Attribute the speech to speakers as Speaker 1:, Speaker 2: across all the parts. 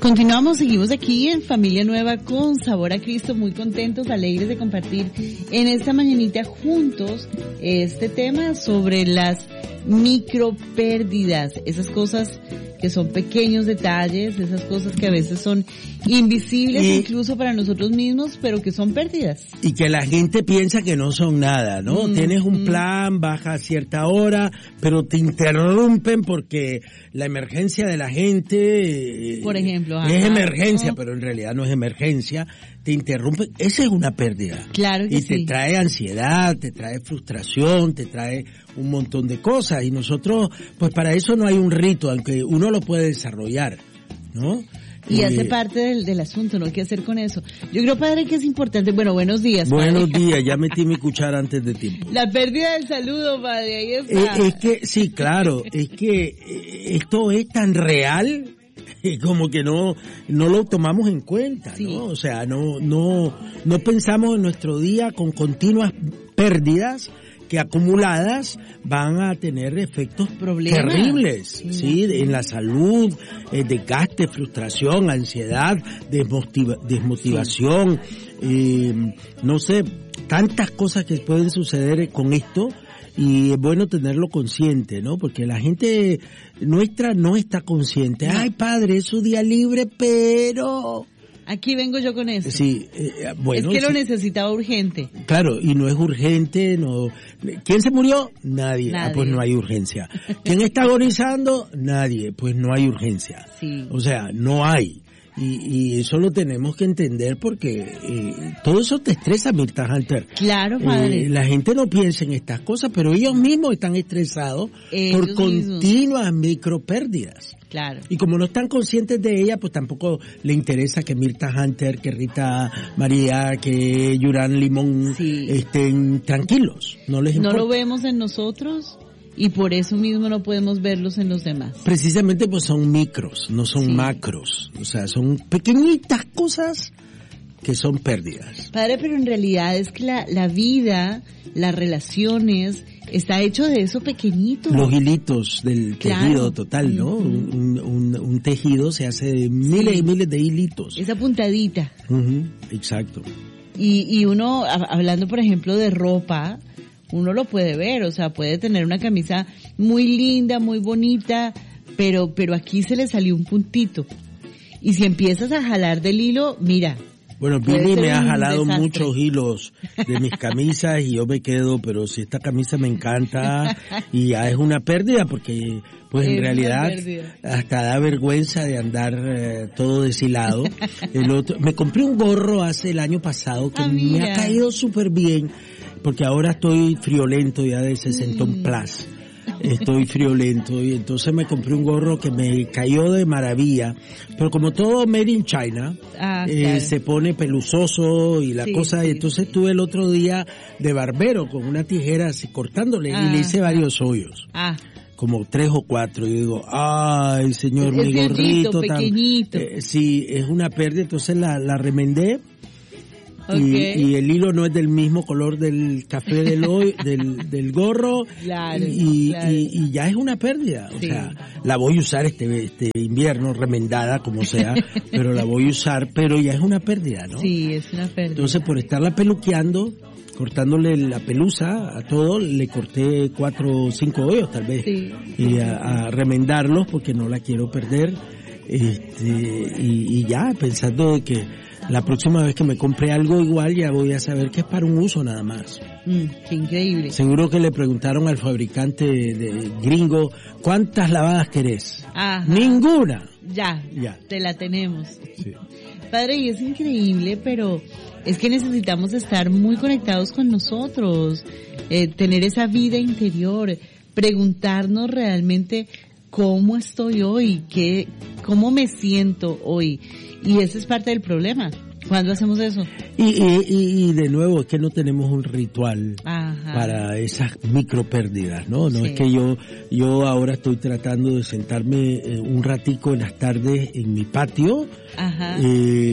Speaker 1: Continuamos, seguimos aquí en Familia Nueva con Sabor a Cristo, muy contentos, alegres de compartir en esta mañanita juntos este tema sobre las micropérdidas, esas cosas que son pequeños detalles, esas cosas que a veces son invisibles incluso para nosotros mismos, pero que son pérdidas.
Speaker 2: Y que la gente piensa que no son nada, ¿no? Tienes un plan, baja a cierta hora, pero te interrumpen porque la emergencia de la gente,
Speaker 1: por ejemplo,
Speaker 2: es emergencia, pero en realidad no es emergencia, te interrumpen, esa es una pérdida.
Speaker 1: Claro que
Speaker 2: y te
Speaker 1: sí.
Speaker 2: trae ansiedad, te trae frustración, te trae un montón de cosas, y nosotros, pues para eso no hay un rito, aunque uno lo puede desarrollar, ¿no?
Speaker 1: Y hace parte del asunto, ¿no? ¿Qué hacer con eso? Yo creo, padre, que es importante. Bueno, buenos días, padre.
Speaker 2: Buenos días, ya metí mi cuchara antes de tiempo.
Speaker 1: La pérdida del saludo, padre, ahí está.
Speaker 2: Es que, sí, claro, es que esto es tan real como que no lo tomamos en cuenta,
Speaker 1: sí.
Speaker 2: ¿no? O sea, no pensamos en nuestro día con continuas pérdidas que acumuladas van a tener efectos terribles, ¿sí? En la salud, desgaste, frustración, ansiedad, desmotivación, no sé, tantas cosas que pueden suceder con esto, y es bueno tenerlo consciente, ¿no? Porque la gente nuestra no está consciente. Ay, padre, es su día libre, pero...
Speaker 1: Aquí vengo yo con eso.
Speaker 2: Sí, bueno.
Speaker 1: Es que lo necesitaba urgente.
Speaker 2: Claro, y no es urgente, no. ¿Quién se murió? Nadie. Pues no hay urgencia. ¿Quién está agonizando? Nadie. Pues no hay urgencia.
Speaker 1: Sí.
Speaker 2: O sea, no hay. Y eso lo tenemos que entender porque todo eso te estresa, Mirta Hunter.
Speaker 1: Claro, padre.
Speaker 2: La gente no piensa en estas cosas, pero ellos mismos están estresados por continuas micropérdidas.
Speaker 1: Claro.
Speaker 2: Y como no están conscientes de ella, pues tampoco le interesa que Mirta Hunter, que Rita María, que Yurán Limón estén tranquilos. No les importa.
Speaker 1: No lo vemos en nosotros y por eso mismo no podemos verlos en los demás.
Speaker 2: Precisamente pues son micros, no son macros. O sea, son pequeñitas cosas que son pérdidas.
Speaker 1: Padre, pero en realidad es que la vida, las relaciones, está hecho de eso pequeñito.
Speaker 2: Los hilitos del tejido total, ¿no? Un tejido se hace de miles y miles de hilitos.
Speaker 1: Esa puntadita.
Speaker 2: Exacto.
Speaker 1: Y uno, hablando por ejemplo de ropa, uno lo puede ver, o sea, puede tener una camisa muy linda, muy bonita, pero aquí se le salió un puntito. Y si empiezas a jalar del hilo, mira.
Speaker 2: Bueno, Billy me ha jalado muchos hilos de mis camisas y yo me quedo, pero si esta camisa me encanta y ya es una pérdida porque pues en realidad hasta da vergüenza de andar todo deshilado. Me compré un gorro el año pasado que me ha caído súper bien porque ahora estoy friolento ya de 60 plus. Estoy friolento y entonces me compré un gorro que me cayó de maravilla, pero como todo made in China, se pone peluzoso y la cosa, y entonces estuve el otro día de barbero con una tijera así cortándole y le hice varios hoyos. Como 3 o 4, y digo, ay señor, mi gorrito
Speaker 1: pequeñito.
Speaker 2: Sí, es una pérdida, entonces la remendé. Y el hilo no es del mismo color del café del gorro, y ya es una pérdida. O sea, la voy a usar este invierno remendada como sea, pero la voy a usar, pero ya es una pérdida, ¿no?
Speaker 1: Sí, es una pérdida.
Speaker 2: Entonces, por estarla peluqueando, cortándole la pelusa a todo, le corté 4 o 5 hoyos tal vez, y a remendarlos porque no la quiero perder, y ya pensando de que la próxima vez que me compre algo igual ya voy a saber que es para un uso nada más.
Speaker 1: Qué increíble.
Speaker 2: Seguro que le preguntaron al fabricante de gringo, ¿cuántas lavadas querés? Ninguna.
Speaker 1: Ya, te la tenemos. Sí. Padre, y es increíble, pero es que necesitamos estar muy conectados con nosotros, tener esa vida interior, preguntarnos realmente cómo estoy hoy, cómo me siento hoy. Y ese es parte del problema. ¿Cuándo hacemos eso?
Speaker 2: Y de nuevo, es que no tenemos un ritual para esas micro pérdidas, ¿no? No es que yo ahora estoy tratando de sentarme un ratico en las tardes en mi patio,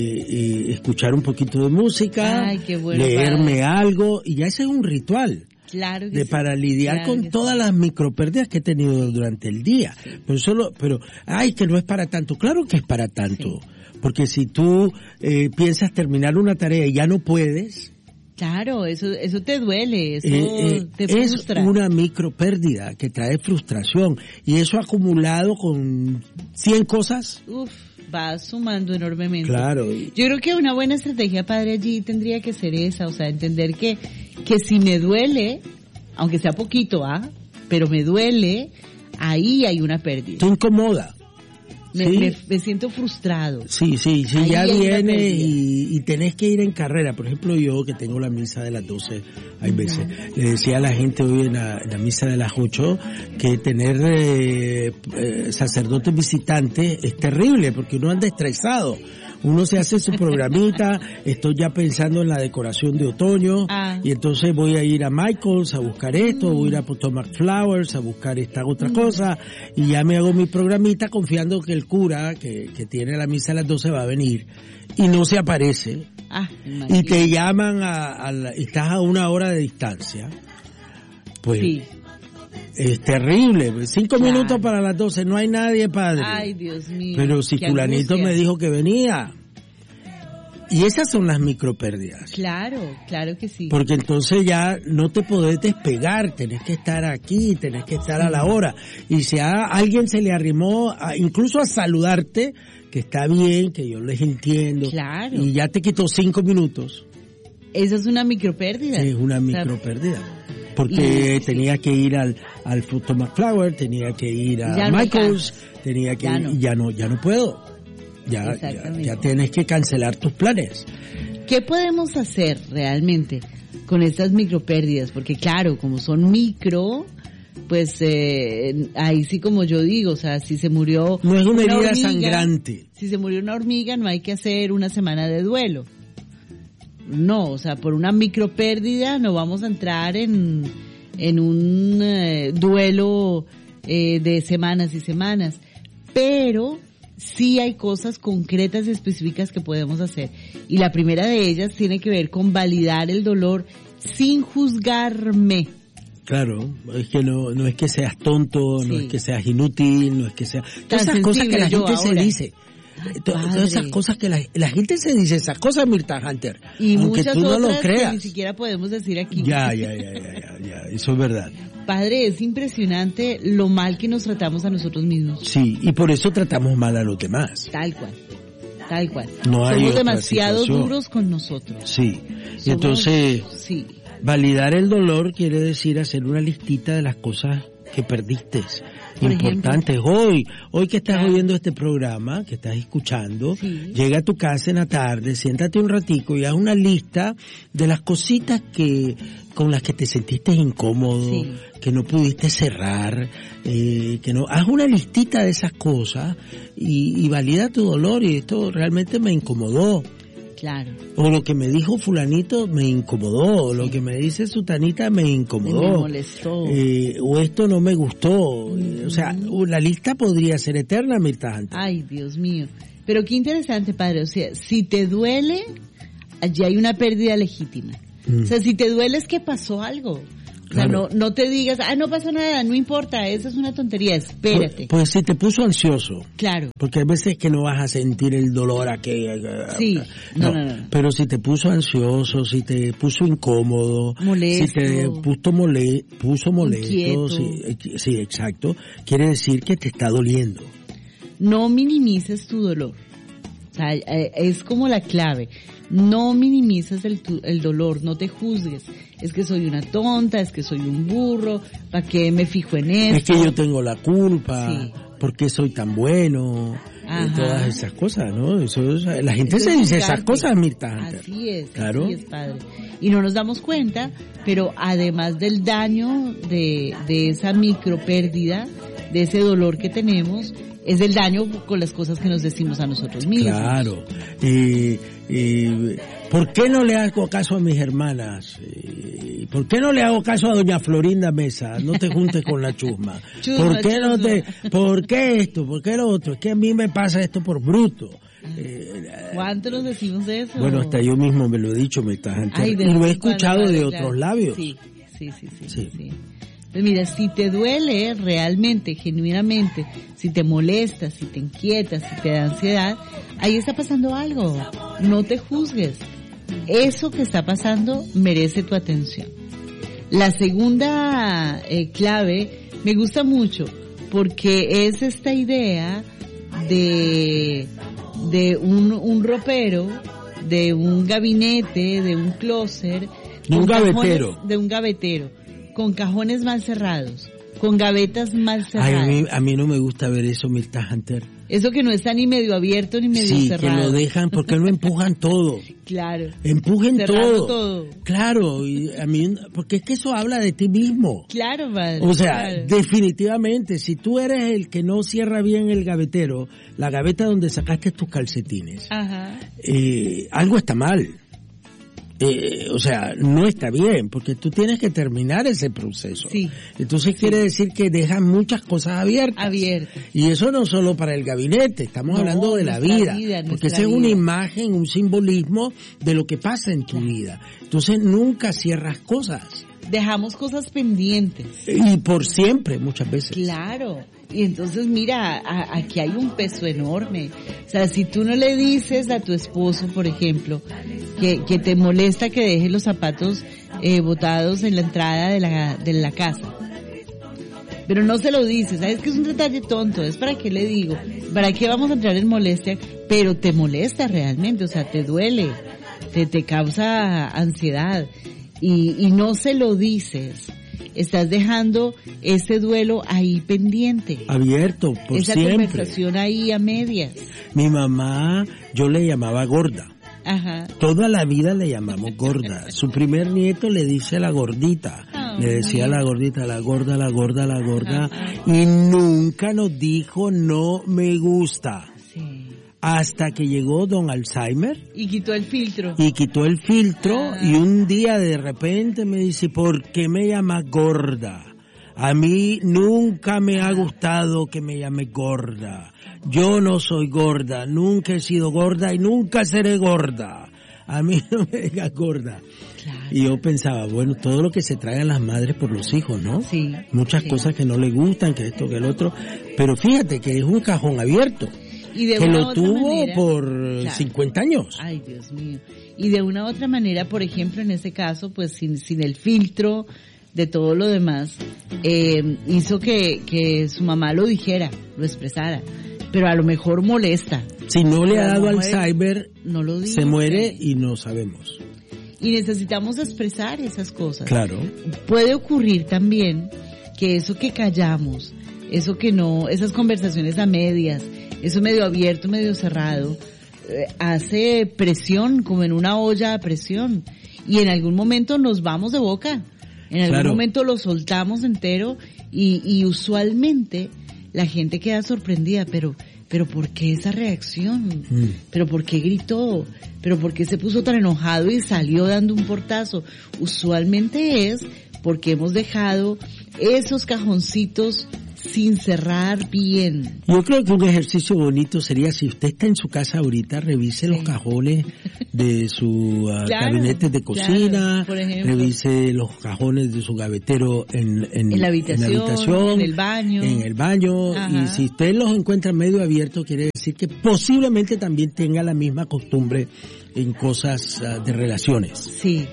Speaker 2: escuchar un poquito de música,
Speaker 1: ay, qué bueno,
Speaker 2: leerme algo, y ya ese es un ritual.
Speaker 1: Claro que
Speaker 2: para lidiar con todas las micropérdidas que he tenido durante el día. Sí. Pero, que no es para tanto. Claro que es para tanto. Sí. Porque si tú piensas terminar una tarea y ya no puedes...
Speaker 1: Claro, eso te duele, eso te frustra.
Speaker 2: Es una micropérdida que trae frustración. Y eso acumulado con 100 cosas...
Speaker 1: va sumando enormemente.
Speaker 2: Claro.
Speaker 1: Yo creo que una buena estrategia, padre, allí tendría que ser esa, o sea, entender que si me duele, aunque sea poquito, pero me duele, ahí hay una pérdida.
Speaker 2: Te incomoda.
Speaker 1: Me siento frustrado.
Speaker 2: Sí, ahí ya viene y tenés que ir en carrera. Por ejemplo, yo que tengo la misa de las 12, hay veces, le decía a la gente hoy en la misa de las 8 que tener sacerdotes visitantes es terrible porque uno anda estresado. Uno se hace su programita, estoy ya pensando en la decoración de otoño, y entonces voy a ir a Michael's a buscar esto, voy a ir a Potomac Flowers a buscar esta otra cosa, y ya me hago mi programita confiando que el cura que tiene la misa a las 12 va a venir, y no se aparece, y te llaman estás a 1 hora de distancia, pues... Sí. Es terrible, 5 minutos para las 12, no hay nadie, padre.
Speaker 1: Ay, Dios mío.
Speaker 2: Pero si fulanito me dijo que venía. Y esas son las micropérdidas.
Speaker 1: Claro que sí.
Speaker 2: Porque entonces ya no te podés despegar, tenés que estar aquí, tenés que estar a la hora. Y si a alguien se le arrimó, incluso a saludarte, que está bien, que yo les entiendo.
Speaker 1: Claro.
Speaker 2: Y ya te quitó 5 minutos.
Speaker 1: Esa es una micropérdida.
Speaker 2: Es una micropérdida. Porque tenía que ir al Potomac Flower, tenía que ir a Michael's, tenía que ir, y ya no puedo. Ya tienes que cancelar tus planes.
Speaker 1: ¿Qué podemos hacer realmente con estas micropérdidas? Porque claro, como son micro, pues ahí sí, como yo digo, o sea, si se murió
Speaker 2: no es una herida hormiga, sangrante.
Speaker 1: Si se murió una hormiga, no hay que hacer una semana de duelo. No, o sea, por una micropérdida no vamos a entrar en un duelo de semanas y semanas, pero sí hay cosas concretas y específicas que podemos hacer. Y la primera de ellas tiene que ver con validar el dolor sin juzgarme.
Speaker 2: Claro, es que no es que seas tonto, no es que seas inútil, no es que seas... Todas esas cosas que la gente se dice. Todas esas cosas que la gente se dice, esas cosas, Mirta Hunter,
Speaker 1: y
Speaker 2: aunque
Speaker 1: muchas
Speaker 2: tú no
Speaker 1: otras
Speaker 2: lo creas.
Speaker 1: Que ni siquiera podemos decir aquí.
Speaker 2: Ya, eso es verdad.
Speaker 1: Padre, es impresionante lo mal que nos tratamos a nosotros mismos.
Speaker 2: Sí, y por eso tratamos mal a los demás.
Speaker 1: Tal cual.
Speaker 2: No hay
Speaker 1: Somos demasiado duros con nosotros.
Speaker 2: Sí, y entonces validar el dolor quiere decir hacer una listita de las cosas que perdiste. Importantes. Hoy que estás oyendo este programa, que estás escuchando, llega a tu casa en la tarde, siéntate un ratico y haz una lista de las cositas con las que te sentiste incómodo, que no pudiste cerrar, haz una listita de esas cosas y valida tu dolor, y esto realmente me incomodó.
Speaker 1: Claro.
Speaker 2: O lo que me dijo fulanito me incomodó, o lo que me dice sutanita me incomodó.
Speaker 1: Me molestó.
Speaker 2: O esto no me gustó. O sea, la lista podría ser eterna, Mirta Hunter.
Speaker 1: Ay, Dios mío. Pero qué interesante, padre. O sea, si te duele, allí hay una pérdida legítima. O sea, si te duele es que pasó algo. O sea, no te digas, no pasa nada, no importa, eso es una tontería, espérate.
Speaker 2: Pues si te puso ansioso.
Speaker 1: Claro.
Speaker 2: Porque hay veces que no vas a sentir el dolor
Speaker 1: Sí. No.
Speaker 2: Pero si te puso ansioso, si te puso incómodo,
Speaker 1: molesto,
Speaker 2: si te puso molesto, sí, exacto, quiere decir que te está doliendo.
Speaker 1: No minimices tu dolor. O sea, es como la clave. No minimices el dolor, no te juzgues. Es que soy una tonta, es que soy un burro, ¿para qué me fijo en eso?
Speaker 2: Es que yo tengo la culpa, ¿por qué soy tan bueno? Todas esas cosas, ¿no? La gente se dice esas cosas, Mirta.
Speaker 1: Así es,
Speaker 2: claro.
Speaker 1: Así es, padre. Y no nos damos cuenta, pero además del daño de esa micropérdida, de ese dolor que tenemos, es el daño con las cosas que nos decimos a nosotros mismos.
Speaker 2: Claro. ¿Por qué no le hago caso a mis hermanas? ¿Por qué no le hago caso a doña Florinda Mesa? No te juntes con la chusma. ¿Por qué esto? ¿Por qué lo otro? Es que a mí me pasa esto por bruto.
Speaker 1: ¿Cuánto nos decimos de eso?
Speaker 2: Bueno, hasta yo mismo me lo he dicho, y lo he escuchado de otros labios.
Speaker 1: Sí. Sí. Pues mira, si te duele realmente, genuinamente, si te molesta, si te inquieta, si te da ansiedad, ahí está pasando algo. No te juzgues. Eso que está pasando merece tu atención. La segunda clave me gusta mucho porque es esta idea de un ropero, de un gabinete, de un closet,
Speaker 2: de un
Speaker 1: gavetero, con cajones mal cerrados, con gavetas mal cerradas.
Speaker 2: A mí no me gusta ver eso, Mirta Hunter.
Speaker 1: Eso que no está ni medio abierto ni medio cerrado.
Speaker 2: Sí, que lo dejan, porque no empujan todo.
Speaker 1: Claro.
Speaker 2: Empujen todo. Claro, y a mí, porque es que eso habla de ti mismo.
Speaker 1: Claro, padre.
Speaker 2: O sea, definitivamente, si tú eres el que no cierra bien el gavetero, la gaveta donde sacaste tus calcetines, algo está mal. O sea, no está bien, porque tú tienes que terminar ese proceso.
Speaker 1: Sí.
Speaker 2: Entonces quiere decir que dejan muchas cosas abiertas. Y eso no solo para el gabinete, estamos hablando de la vida, porque esa es una imagen, un simbolismo de lo que pasa en tu vida. Entonces nunca cierras cosas.
Speaker 1: Dejamos cosas pendientes.
Speaker 2: Y por siempre, muchas veces.
Speaker 1: Claro. Y entonces mira, aquí hay un peso enorme. O sea, si tú no le dices a tu esposo, por ejemplo, que te molesta que deje los zapatos botados en la entrada de la casa, pero no se lo dices, sabes que es un detalle tonto, es para qué le digo, para qué vamos a entrar en molestia, pero te molesta realmente, o sea, te duele, te causa ansiedad y no se lo dices. Estás dejando ese duelo ahí pendiente.
Speaker 2: Abierto, por
Speaker 1: esa
Speaker 2: siempre.
Speaker 1: Esa conversación ahí a medias.
Speaker 2: Mi mamá, yo le llamaba gorda.
Speaker 1: Ajá.
Speaker 2: Toda la vida le llamamos gorda. Su primer nieto le dice la gordita. Le decía la gordita, la gorda. Ajá. Y nunca nos dijo no me gusta. Sí. Hasta que llegó don Alzheimer.
Speaker 1: Y quitó el filtro.
Speaker 2: Y un día de repente me dice, ¿por qué me llamas gorda? A mí nunca me ha gustado que me llame gorda. Yo no soy gorda, nunca he sido gorda y nunca seré gorda. A mí no me digas gorda. Claro. Y yo pensaba, bueno, todo lo que se traen las madres por los hijos, ¿no?
Speaker 1: Sí.
Speaker 2: Muchas cosas que no le gustan, que esto, que el otro. Pero fíjate que es un cajón abierto.
Speaker 1: Y de
Speaker 2: que
Speaker 1: una
Speaker 2: lo tuvo
Speaker 1: manera,
Speaker 2: por 50 años.
Speaker 1: Ay, Dios mío. Y de una u otra manera, por ejemplo, en este caso, pues sin el filtro de todo lo demás, hizo que su mamá lo dijera, lo expresara. Pero a lo mejor molesta.
Speaker 2: Si no le ha dado Alzheimer,
Speaker 1: no lo dice.
Speaker 2: Se muere y no sabemos.
Speaker 1: Y necesitamos expresar esas cosas.
Speaker 2: Claro.
Speaker 1: Puede ocurrir también que eso que callamos, eso que no, esas conversaciones a medias, eso medio abierto, medio cerrado, hace presión, como en una olla a presión. Y en algún momento nos vamos de boca. En algún momento lo soltamos entero y usualmente la gente queda sorprendida, pero ¿por qué esa reacción? ¿Pero por qué gritó? ¿Pero por qué se puso tan enojado y salió dando un portazo? Usualmente es porque hemos dejado esos cajoncitos sin cerrar bien.
Speaker 2: Yo creo que un ejercicio bonito sería, si usted está en su casa ahorita, revise los cajones de su gabinete de cocina, revise los cajones de su gavetero en la habitación, en el baño, y si usted los encuentra medio abiertos, quiere decir que posiblemente también tenga la misma costumbre en cosas de relaciones.
Speaker 1: Sí.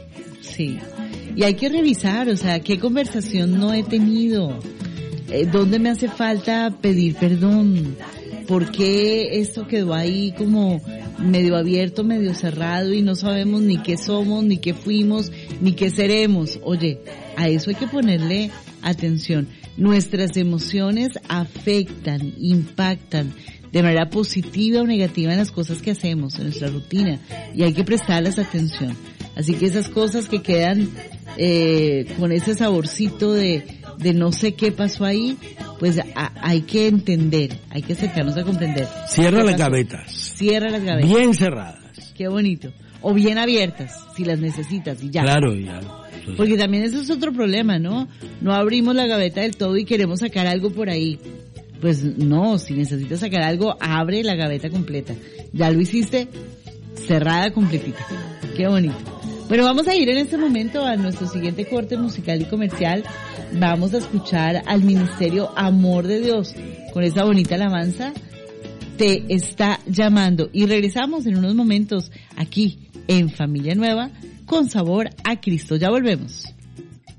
Speaker 1: Y hay que revisar, o sea, ¿qué conversación no he tenido? ¿Dónde me hace falta pedir perdón? ¿Por qué esto quedó ahí como medio abierto, medio cerrado y no sabemos ni qué somos, ni qué fuimos, ni qué seremos? Oye, a eso hay que ponerle atención. Nuestras emociones afectan, impactan de manera positiva o negativa en las cosas que hacemos, en nuestra rutina, y hay que prestarles atención. Así que esas cosas que quedan con ese saborcito de no sé qué pasó ahí, pues hay que entender, hay que acercarnos a comprender.
Speaker 2: Cierra las gavetas. Bien cerradas.
Speaker 1: Qué bonito. O bien abiertas, si las necesitas y ya.
Speaker 2: Claro, ya.
Speaker 1: Porque también eso es otro problema, ¿no? No abrimos la gaveta del todo y queremos sacar algo por ahí. Pues no, si necesitas sacar algo, abre la gaveta completa. Ya lo hiciste, cerrada completita. Qué bonito. Bueno, vamos a ir en este momento a nuestro siguiente corte musical y comercial. Vamos a escuchar al Ministerio Amor de Dios con esa bonita alabanza, Te está llamando. Y regresamos en unos momentos aquí en Familia Nueva con sabor a Cristo. Ya volvemos.